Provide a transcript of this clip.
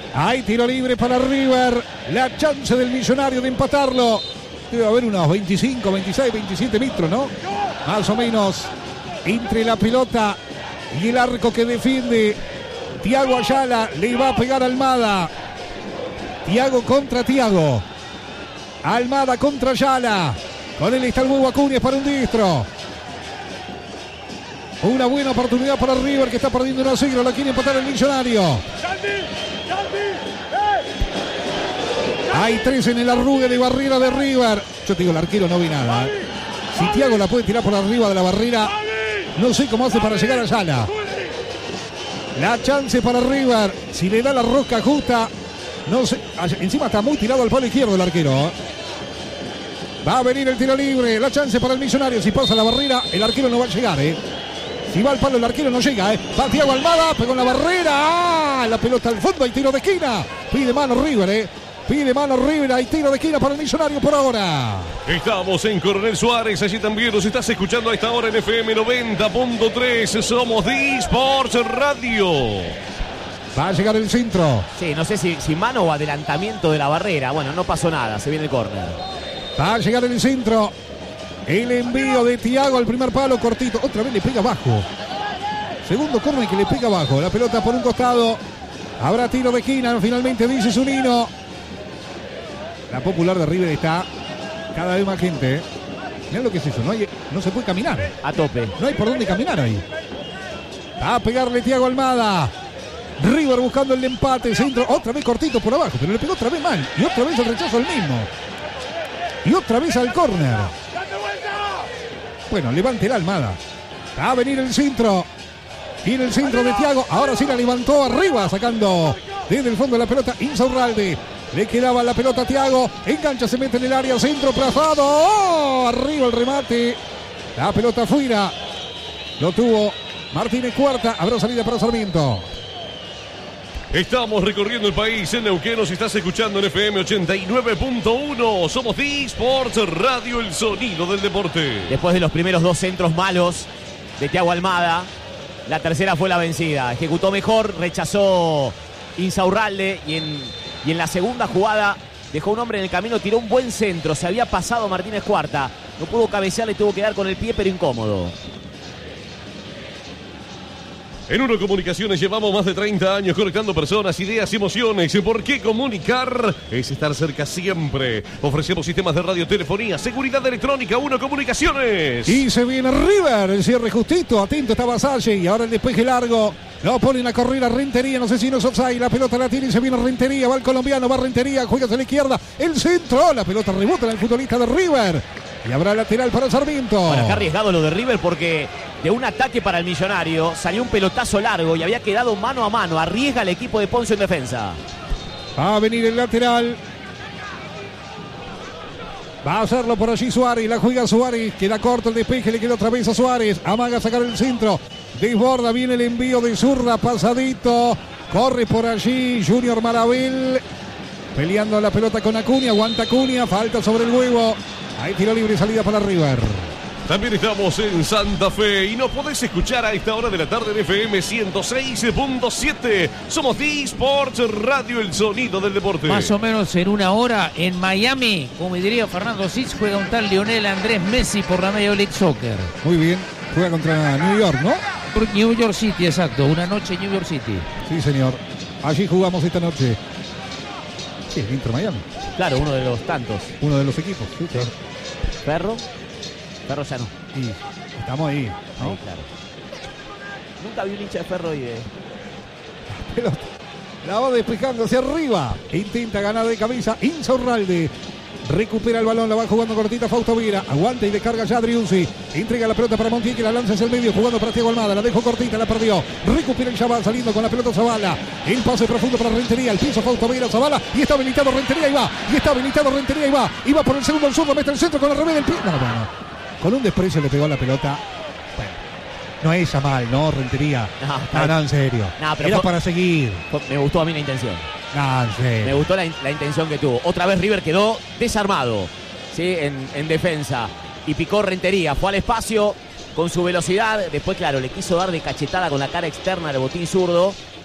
Hay tiro libre para River. La chance del Millonario de empatarlo. Debe haber unos 25, 26, 27 metros, ¿no? Más o menos. Entre la pelota y el arco que defiende Thiago Ayala. Le va a pegar Almada. Thiago contra Thiago. Almada contra Ayala. Con él está el huevo Acuña para un distro. Una buena oportunidad para River, que está perdiendo 1-0. La quiere empatar el Millonario. Hay 3 en el arrugue de barrera de River. Yo te digo, el arquero no vi nada. Si Thiago la puede tirar por arriba de la barrera, no sé cómo hace para llegar a Ayala. La chance para River. Si le da la rosca justa, no sé. Encima está muy tirado al palo izquierdo el arquero. Va a venir el tiro libre. La chance para el Millonario. Si pasa la barrera, el arquero no va a llegar, Si va al palo, el arquero no llega, Va Thiago Almada, pegó en la barrera. La pelota al fondo, hay tiro de esquina. Pide mano River, Pide mano River, hay tiro de esquina para el Millonario por ahora. Estamos en Coronel Suárez, allí también nos estás escuchando a esta hora en FM 90.3. Somos de Sports Radio. Va a llegar el centro. Sí, no sé si mano o adelantamiento de la barrera. Bueno, no pasó nada, se viene el córner. Va a llegar el centro. El envío de Thiago al primer palo, cortito. Otra vez le pega abajo. Segundo córner que le pega abajo. La pelota por un costado. Habrá tiro de esquina, finalmente dice Zunino. La popular de River está cada vez más gente. Mirá lo que es eso, no se puede caminar. A tope. No hay por dónde caminar ahí. Va a pegarle Thiago Almada. River buscando el empate. Centro, otra vez cortito por abajo, pero le pegó otra vez mal. Y otra vez el rechazo al mismo. Y otra vez al córner. Bueno, levante la Almada. Va a venir el centro. Viene el centro de Thiago. Ahora sí la levantó arriba, sacando desde el fondo de la pelota Insaurralde. Le quedaba la pelota a Thiago. Engancha, se mete en el área. Centro plazado. ¡Oh! Arriba el remate. La pelota afuera. Lo tuvo Martínez Cuarta. Habrá salida para Sarmiento. Estamos recorriendo el país en Neuquén. Nos estás escuchando en FM 89.1. Somos de Sports Radio, el sonido del deporte. Después de los primeros 2 centros malos de Thiago Almada, la tercera fue la vencida. Ejecutó mejor, rechazó Insaurralde y en la segunda jugada dejó un hombre en el camino, tiró un buen centro. Se había pasado Martínez Cuarta. No pudo cabecear, le tuvo que dar con el pie, pero incómodo. En Uno Comunicaciones llevamos más de 30 años conectando personas, ideas y emociones. ¿Por qué comunicar? Es estar cerca siempre. Ofrecemos sistemas de radiotelefonía, seguridad electrónica, Uno Comunicaciones. Y se viene River, el cierre justito, atento estaba Salle y ahora el despeje largo. Lo ponen a correr a Rentería, no sé si no es offside, la pelota la tiene y se viene Rentería, va el colombiano, va Rentería, juega hacia la izquierda, el centro, la pelota rebota en el futbolista de River. Y habrá lateral para Sarmiento. Bueno, acá arriesgado lo de River porque de un ataque para el Millonario salió un pelotazo largo y había quedado mano a mano. Arriesga el equipo de Poncio en defensa. Va a venir el lateral. Va a hacerlo por allí Suárez. La juega Suárez. Queda corto el despeje. Le queda otra vez a Suárez. Amaga a sacar el centro. Desborda. Viene el envío de zurda. Pasadito. Corre por allí Junior Marabel. Peleando la pelota con Acuña. Aguanta Acuña. Falta sobre el huevo. Hay tiro libre y salida para River. También estamos en Santa Fe y nos podés escuchar a esta hora de la tarde en FM 106.7. Somos de Sports Radio, el sonido del deporte. Más o menos en una hora en Miami, como diría Fernando Sitz, juega un tal Lionel Andrés Messi por la Major League Soccer. Muy bien, juega contra New York, ¿no? New York City, exacto, una noche en New York City. Sí, señor. Allí jugamos esta noche. Sí, Inter Miami. Claro, uno de los tantos. Uno de los equipos, sí, claro. Ferro ya no. Y estamos ahí, ¿no? Sí, claro. Nunca vi un hincha de Ferro y de... Pero la va despejando hacia arriba. Intenta ganar de cabeza Insaurralde. Recupera el balón, la va jugando cortita Fausto Vera. Aguanta y descarga ya Driussi. Entrega la pelota para Montiel, que la lanza hacia el medio, jugando para Thiago Almada. La dejó cortita, la perdió. Recupera el Chaval saliendo con la pelota Zavala. El pase profundo para Rentería. El piso Fausto Vera, Zavala. Y está habilitado Rentería y va. Y va por el segundo al zurdo. Mete el centro con el revés del pie. No, bueno. Con un desprecio le pegó a la pelota. Bueno, no es a mal, ¿no? Rentería. No, en serio. No, pero era para seguir. Me gustó a mí la intención. No, en serio. Me gustó la intención que tuvo. Otra vez River quedó desarmado, ¿sí? En defensa. Y picó Rentería. Fue al espacio con su velocidad. Después, claro, le quiso dar de cachetada con la cara externa al botín zurdo.